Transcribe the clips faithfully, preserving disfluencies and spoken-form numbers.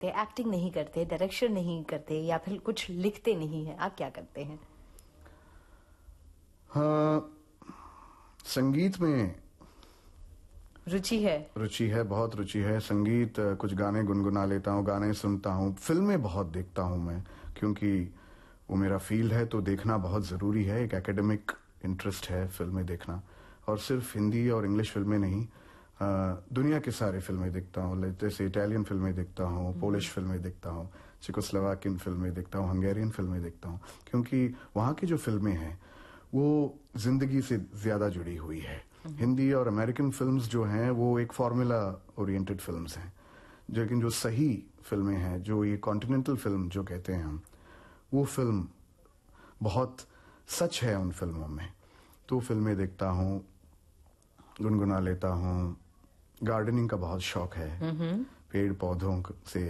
Acting नहीं करते, direction नहीं करते, या फिर कुछ लिखते नहीं हैं, आप क्या करते हैं? हाँ, संगीत में रुचि है? रुचि है, बहुत रुचि है। संगीत, कुछ गाने गुनगुना लेता हूँ, गाने सुनता हूँ। फिल्में बहुत देखता हूँ मैं, क्योंकि वो मेरा फील्ड है, तो देखना बहुत जरूरी है। एक एकेडमिक इंटरेस्ट है फिल्में देखना, और सिर्फ हिंदी और इंग्लिश फिल्में नहीं, आ, दुनिया के सारे फिल्में देखता हूँ। जैसे इटालियन फिल्में देखता हूँ, पोलिश फिल्में देखता हूँ, चेकोस्लोवाकियन फिल्में देखता हूँ, हंगेरियन फिल्में देखता हूँ, क्योंकि वहाँ की जो फिल्में हैं वो जिंदगी से ज्यादा जुड़ी हुई है। हिंदी और अमेरिकन फिल्म्स जो हैं वो एक फॉर्मूला ओरिएंटेड फिल्म्स हैं, लेकिन जो सही फिल्में हैं, जो ये कॉन्टिनेंटल फिल्म जो कहते हैं हम, वो फिल्म बहुत सच है उन फिल्मों में। तो फिल्में देखता हूँ, गुनगुना लेता हूँ। गार्डनिंग का बहुत शौक है, पेड़ पौधों से,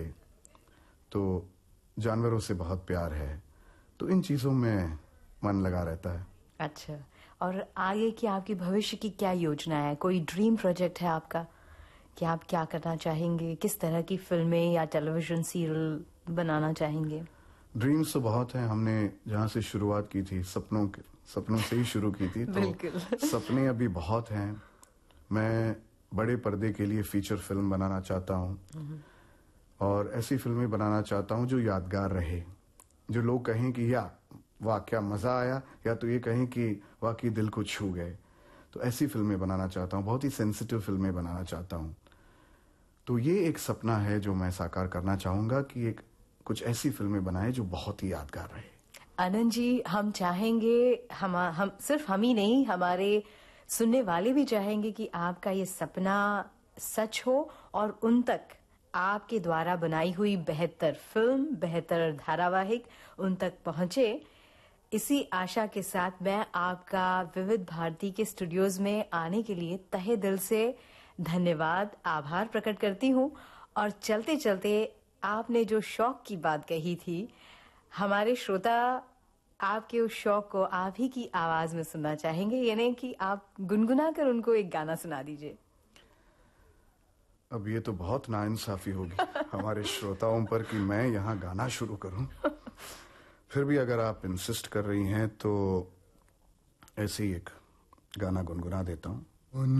तो जानवरों से बहुत प्यार है, तो इन चीजों में मन लगा रहता है। अच्छा, और आगे की आपकी भविष्य की क्या योजना है? कोई ड्रीम प्रोजेक्ट है आपका कि आप क्या करना चाहेंगे? किस तरह की फिल्में या टेलीविजन सीरियल बनाना चाहेंगे? ड्रीम्स तो बहुत हैं। हमने जहां से शुरुआत की थी, सपनों के सपनों से ही शुरू की थी, तो सपने अभी बहुत हैं। मैं बड़े पर्दे के लिए फीचर फिल्म बनाना चाहता हूं, और ऐसी फिल्में बनाना चाहता हूं जो यादगार रहे, जो लोग कहें कि या वाह क्या मजा आया, या तो ये कहें कि वाकई दिल को छू गए। तो ऐसी फिल्में बनाना चाहता हूं, बहुत ही सेंसिटिव फिल्में बनाना चाहता हूं। तो ये एक सपना है जो मैं साकार करना चाहूंगा, कि एक कुछ ऐसी फिल्में बनाए जो बहुत ही यादगार रहे। आनंद जी, हम चाहेंगे, हम हम सिर्फ हम ही नहीं, हमारे सुनने वाले भी चाहेंगे कि आपका ये सपना सच हो, और उन तक आपके द्वारा बनाई हुई बेहतर फिल्म, बेहतर धारावाहिक उन तक पहुंचे। इसी आशा के साथ मैं आपका विविध भारती के स्टूडियोज में आने के लिए तहे दिल से धन्यवाद, आभार प्रकट करती हूं। और चलते चलते आपने जो शौक की बात कही थी, हमारे श्रोता आपके उस शौक को आप ही की आवाज में सुनना चाहेंगे, यानी कि आप गुनगुना कर उनको एक गाना सुना दीजिए। अब ये तो बहुत नाइंसाफी होगी हमारे श्रोताओं पर कि मैं यहाँ गाना शुरू करूं। फिर भी अगर आप इंसिस्ट कर रही हैं तो ऐसे ही एक गाना गुनगुना देता हूं।